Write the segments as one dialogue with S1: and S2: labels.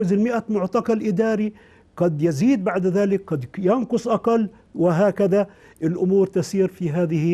S1: 100 معتقل إداري، قد يزيد بعد ذلك، قد ينقص أقل، وهكذا الأمور تسير في هذه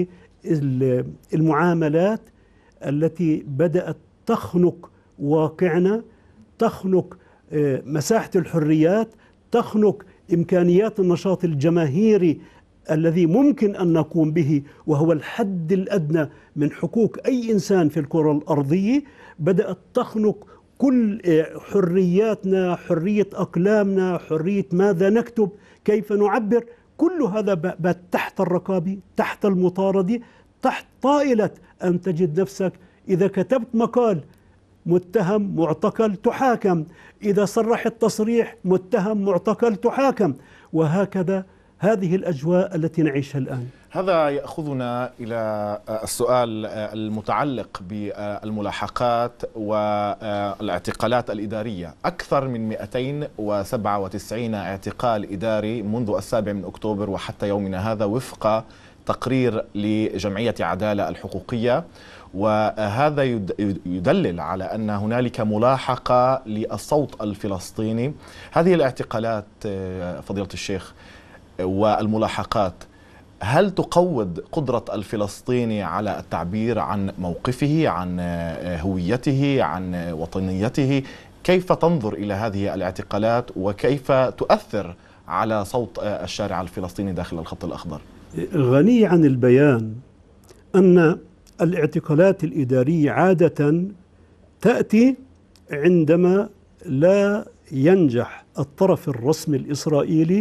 S1: المعاملات التي بدأت تخنق واقعنا، تخنق مساحة الحريات، تخنق إمكانيات النشاط الجماهيري الذي ممكن أن نقوم به، وهو الحد الأدنى من حقوق أي إنسان في الكرة الأرضية. بدأت تخنق كل حرياتنا، حرية أقلامنا، حرية ماذا نكتب، كيف نعبر. كل هذا بات تحت الرقابة، تحت المطاردة، تحت طائلة أن تجد نفسك إذا كتبت مقال متهم معتقل تحاكم، إذا صرحت تصريح متهم معتقل تحاكم، وهكذا. هذه الأجواء التي نعيشها الآن.
S2: هذا يأخذنا إلى السؤال المتعلق بالملاحقات والاعتقالات الإدارية. أكثر من 297 اعتقال إداري منذ 7 أكتوبر وحتى يومنا هذا، وفق تقرير لجمعية عدالة الحقوقية، وهذا يدلل على أن هنالك ملاحقة للصوت الفلسطيني. هذه الاعتقالات فضيلة الشيخ والملاحقات، هل تقوض قدرة الفلسطيني على التعبير عن موقفه، عن هويته، عن وطنيته؟ كيف تنظر إلى هذه الاعتقالات وكيف تؤثر على صوت الشارع الفلسطيني داخل الخط الأخضر؟
S1: غني عن البيان أن الاعتقالات الإدارية عادة تأتي عندما لا ينجح الطرف الرسمي الإسرائيلي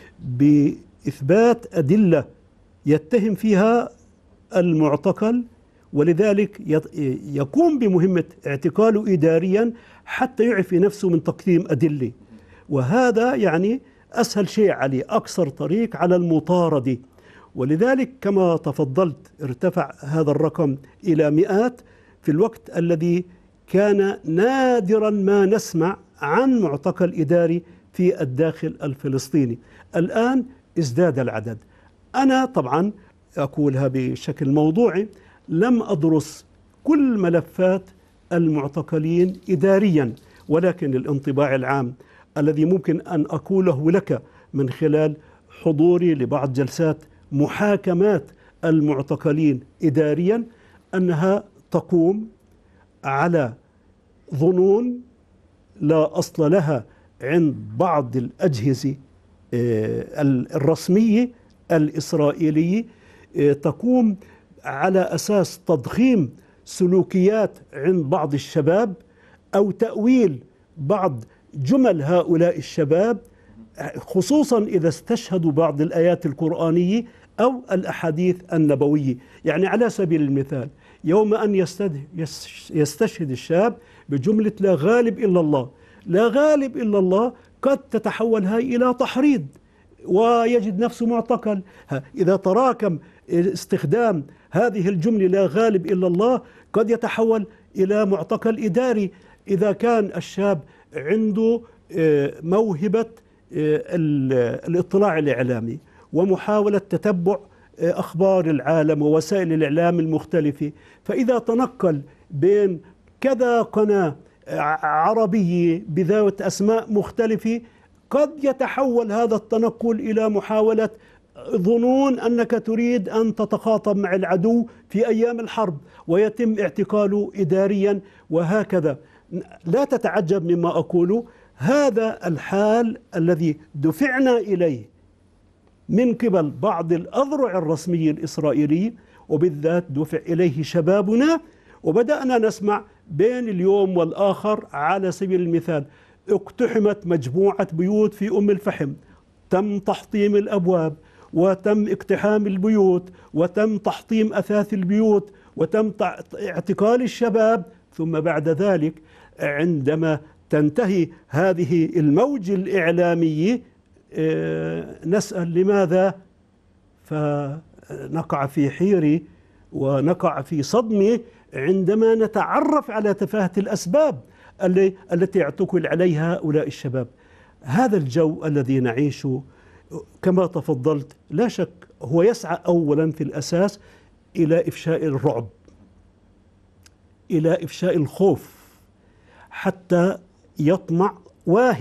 S1: بإثبات أدلة يتهم فيها المعتقل، ولذلك يقوم بمهمة اعتقاله إداريا حتى يعفي نفسه من تقديم أدلة. وهذا يعني أسهل شيء عليه، أقصر طريق على المطاردة. ولذلك كما تفضلت ارتفع هذا الرقم إلى مئات في الوقت الذي كان نادرا ما نسمع عن معتقل إداري في الداخل الفلسطيني. الآن ازداد العدد. أنا طبعا أقولها بشكل موضوعي، لم أدرس كل ملفات المعتقلين إداريا، ولكن الانطباع العام الذي ممكن أن أقوله لك من خلال حضوري لبعض جلسات محاكمات المعتقلين إداريا أنها تقوم على ظنون لا أصل لها عند بعض الأجهزة الرسمية الإسرائيلية، تقوم على أساس تضخيم سلوكيات عند بعض الشباب أو تأويل بعض جمل هؤلاء الشباب، خصوصا إذا استشهدوا بعض الآيات القرآنية أو الأحاديث النبوية. يعني على سبيل المثال، يوم أن يستشهد الشاب بجملة لا غالب إلا الله، لا غالب إلا الله، قد تتحول هاي إلى تحريض ويجد نفسه معتقل. إذا تراكم استخدام هذه الجملة لا غالب إلا الله قد يتحول إلى معتقل إداري. إذا كان الشاب عنده موهبة الاطلاع الإعلامي ومحاولة تتبع أخبار العالم ووسائل الإعلام المختلفة، فإذا تنقل بين كذا قناة عربية بذات أسماء مختلفة، قد يتحول هذا التنقل إلى محاولة ظنون أنك تريد أن تتخاطب مع العدو في أيام الحرب ويتم اعتقاله إداريا، وهكذا. لا تتعجب مما أقوله، هذا الحال الذي دفعنا إليه من قبل بعض الأذرع الرسمية الإسرائيلية، وبالذات دفع إليه شبابنا. وبدأنا نسمع بين اليوم والآخر، على سبيل المثال اقتحمت مجموعة بيوت في أم الفحم، تم تحطيم الأبواب وتم اقتحام البيوت وتم تحطيم أثاث البيوت وتم اعتقال الشباب. ثم بعد ذلك عندما تنتهي هذه الموجة الإعلامية نسأل لماذا، فنقع في حيرة ونقع في صدمة عندما نتعرف على تفاهة الأسباب التي اعتقل عليها هؤلاء الشباب. هذا الجو الذي نعيشه كما تفضلت لا شك هو يسعى أولا في الأساس إلى إفشاء الرعب، إلى إفشاء الخوف، حتى يطمع واهي